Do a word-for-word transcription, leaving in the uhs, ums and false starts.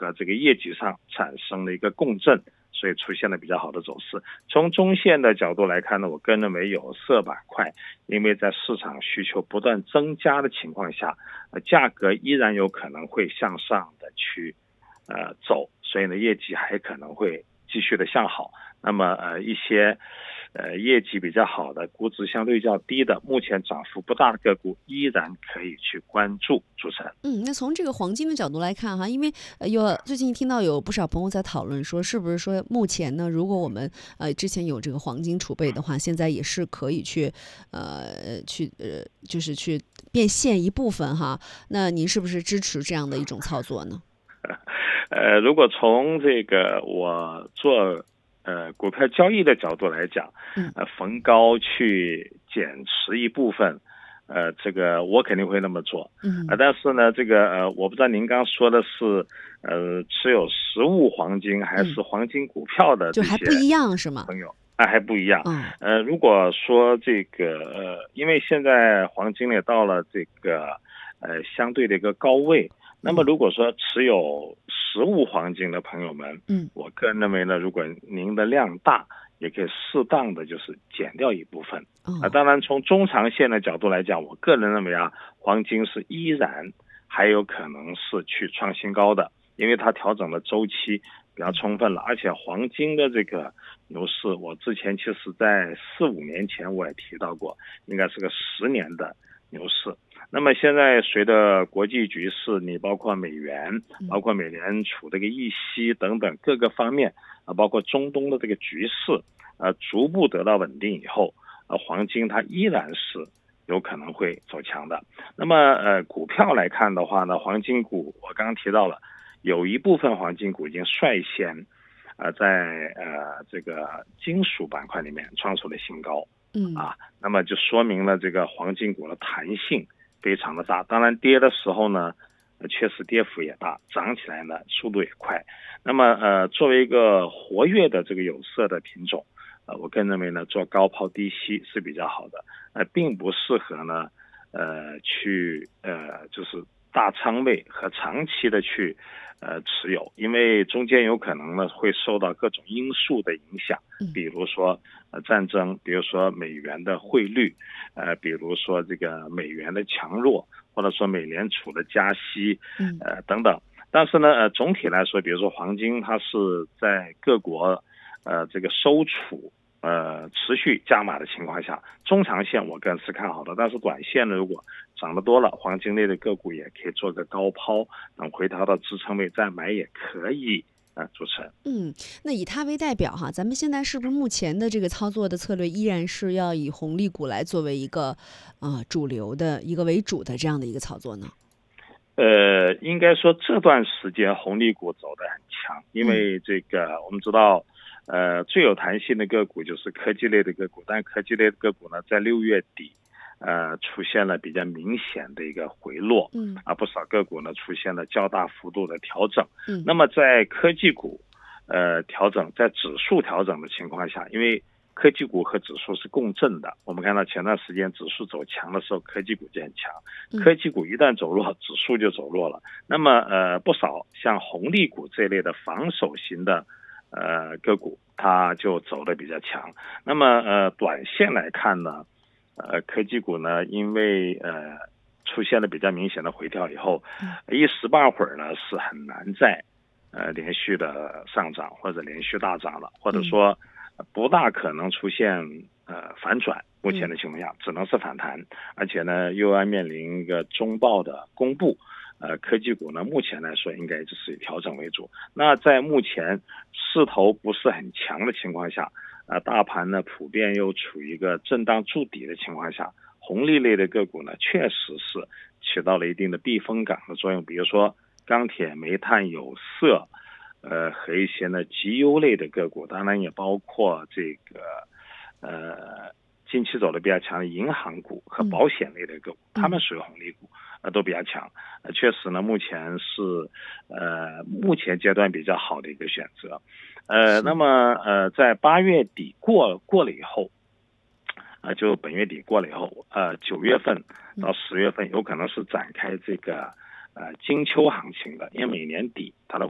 和这个业绩上产生了一个共振，所以出现了比较好的走势。从中线的角度来看呢，我个人认为有色板块，因为在市场需求不断增加的情况下，呃，价格依然有可能会向上的去呃走，所以呢，业绩还可能会继续的向好。那么呃一些呃业绩比较好的、估值相对较低的、目前涨幅不大的个股，依然可以去关注。主持人， 嗯，那从这个黄金的角度来看哈，因为呃有最近听到有不少朋友在讨论说，是不是说目前呢，如果我们呃之前有这个黄金储备的话，现在也是可以去呃去呃就是去变现一部分哈。那您是不是支持这样的一种操作呢？ 呃，如果从这个我做呃股票交易的角度来讲， 嗯呃逢高去减持一部分，呃这个我肯定会那么做。呃， 嗯， 但是呢，这个呃我不知道您刚说的是呃持有实物黄金还嗯， 是黄金股票的就这些还不一样是吗？ 朋友，那还不一样。 哦， 呃，如果说这个呃，因为现在黄金也到了这个呃相对的一个高位。那么嗯如果说持有实物黄金的朋友们， 嗯， 我个人认为呢，如果您的量大，也可以适当的就是减掉一部分啊。 哦， 当然，从中长线的角度来讲，我个人认为啊，黄金是依然还有可能是去创新高的，因为它调整的周期比较充分了，而且黄金的这个牛市，我之前其实在四五年前我也提到过，应该是个十年的牛市。那么现在随着国际局势，你包括美元， 嗯包括美联储这个议息等等各个方面啊，包括中东的这个局势，呃，逐步得到稳定以后，呃，黄金它依然是有可能会走强的。那么呃，股票来看的话呢，黄金股我刚刚提到了，有一部分黄金股已经率先呃在呃这个金属板块里面创出了新高。 嗯啊，那么就说明了这个黄金股的弹性非常的大。当然跌的时候呢，呃确实跌幅也大，涨起来呢速度也快。那么呃，作为一个活跃的这个有色的品种，呃，我个人认为呢，做高抛低吸是比较好的，呃，并不适合呢，呃，去呃就是大仓位和长期的去呃持有，因为中间有可能呢会受到各种因素的影响， 嗯比如说呃战争，比如说美元的汇率，呃，比如说这个美元的强弱，或者说美联储的加息， 嗯呃等等。但是呢，呃，总体来说，比如说黄金，它是在各国呃这个收储呃持续加码的情况下，中长线我个人是看好的。但是短线呢，如果涨得多了，黄金类的个股也可以做个高抛，等回调到支撑位再买也可以。啊、呃，主持人。 嗯，那以它为代表哈，咱们现在是不是目前的这个操作的策略依然是要以红利股来作为一个呃主流的一个为主的这样的一个操作呢？ 呃，应该说这段时间红利股走得很强，因嗯为这个我们知道，呃，最有弹性的个股就是科技类的个股，但科技类的个股呢，在六月底，呃，出现了比较明显的一个回落， 嗯啊，不少个股呢出现了较大幅度的调整。 嗯那么在科技股，呃，调整在指数调整的情况下，因为科技股和指数是共振的。我们看到前段时间指数走强的时候，科技股就很强； 嗯科技股一旦走弱，指数就走弱了。那么呃，不少像红利股这类的防守型的呃个股，它就走得比较强。那么呃，短线来看呢，呃，科技股呢，因为呃出现了比较明显的回调以后， 嗯一时半会儿呢是很难再呃连续的上涨或者连续大涨了，或者嗯说不大可能出现呃反转。目前嗯的情况下，只能是反弹，而且呢又要面临一个中报的公布。呃，科技股呢，目前来说应该就是以调整为主。那在目前势头不是很强的情况下，呃，大盘呢普遍又处于一个震荡筑底的情况下，红利类的个股呢确实是起到了一定的避风港的作用。比如说钢铁、煤炭、有色，呃，和一些呢绩优类的个股，当然也包括这个呃近期走的比较强的银行股和嗯保险类的个股，它们嗯属于红利股，呃，都比较强。呃，确实呢，目前是呃目前阶段比较好的一个选择。呃，那是么呃，在八月底过过了以后，啊、呃，就本月底过了以后，呃，九月份到十月份有可能是展开这个呃金秋行情的，因为每年底它的